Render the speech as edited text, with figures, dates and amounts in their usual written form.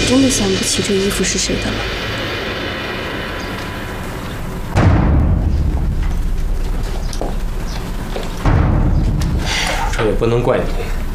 真的想不起这衣服是谁的了。 这也不能怪你。